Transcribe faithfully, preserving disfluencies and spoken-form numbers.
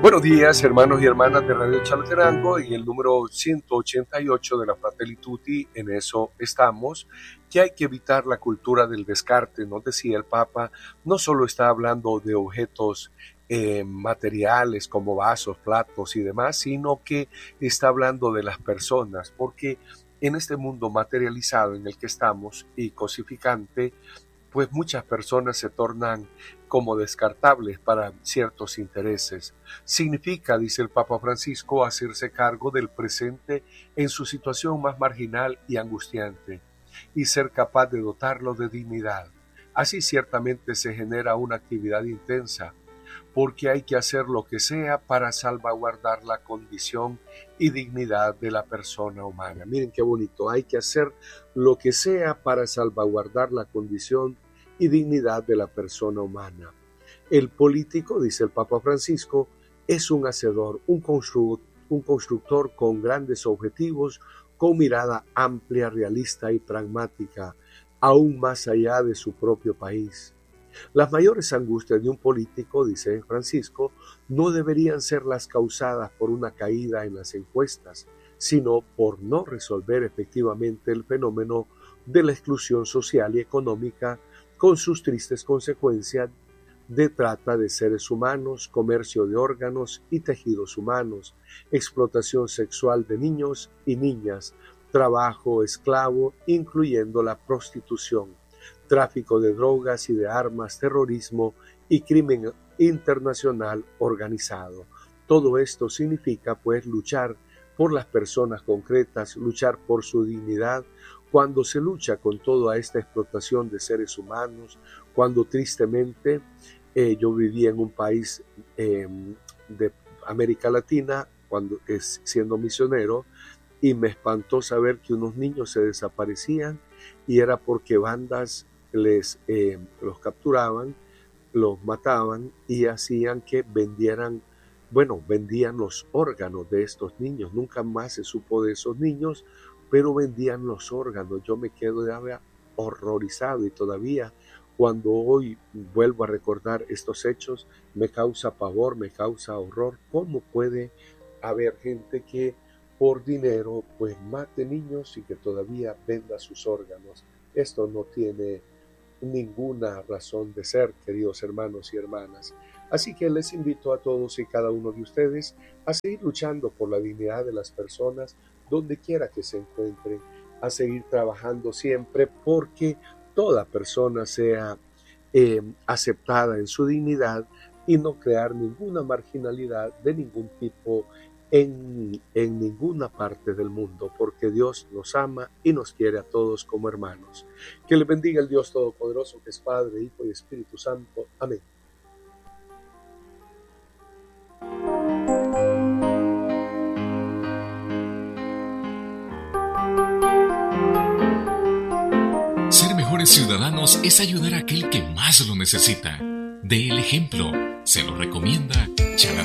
Buenos días, hermanos y hermanas de Radio Chalatenango, y el número ciento ochenta y ocho de la Fratelli Tutti. En eso estamos, que hay que evitar la cultura del descarte, nos decía el Papa. No solo está hablando de objetos eh, materiales como vasos, platos y demás, sino que está hablando de las personas, porque en este mundo materializado en el que estamos y cosificante, pues muchas personas se tornan como descartables para ciertos intereses. Significa, dice el Papa Francisco, hacerse cargo del presente en su situación más marginal y angustiante, y ser capaz de dotarlo de dignidad. Así ciertamente se genera una actividad intensa, porque hay que hacer lo que sea para salvaguardar la condición y dignidad de la persona humana. Miren qué bonito, hay que hacer lo que sea para salvaguardar la condición y dignidad de la persona humana. El político, dice el Papa Francisco, es un hacedor, un, constru- un constructor con grandes objetivos, con mirada amplia, realista y pragmática, aún más allá de su propio país. Las mayores angustias de un político, dice Francisco, no deberían ser las causadas por una caída en las encuestas, sino por no resolver efectivamente el fenómeno de la exclusión social y económica, con sus tristes consecuencias de trata de seres humanos, comercio de órganos y tejidos humanos, explotación sexual de niños y niñas, trabajo esclavo, incluyendo la prostitución, tráfico de drogas y de armas, terrorismo y crimen internacional organizado. Todo esto significa, pues, luchar por las personas concretas, luchar por su dignidad. Cuando se lucha con toda esta explotación de seres humanos, cuando tristemente eh, yo vivía en un país eh, de América Latina, cuando es, siendo misionero, y me espantó saber que unos niños se desaparecían y era porque bandas les eh, los capturaban, los mataban y hacían que vendieran, bueno, vendían los órganos de estos niños. Nunca más se supo de esos niños, pero vendían los órganos. Yo me quedo ya horrorizado y todavía cuando hoy vuelvo a recordar estos hechos me causa pavor, me causa horror. ¿Cómo puede haber gente que por dinero pues mate niños y que todavía venda sus órganos? Esto no tiene ninguna razón de ser, queridos hermanos y hermanas. Así que les invito a todos y cada uno de ustedes a seguir luchando por la dignidad de las personas donde quiera que se encuentren, a seguir trabajando siempre porque toda persona sea eh, aceptada en su dignidad y no crear ninguna marginalidad de ningún tipo en, en ninguna parte del mundo, porque Dios nos ama y nos quiere a todos como hermanos. Que le bendiga el Dios Todopoderoso, que es Padre, Hijo y Espíritu Santo. Amén. Ser mejores ciudadanos es ayudar a aquel que más lo necesita. Dé el ejemplo. Se lo recomienda Chalatenango.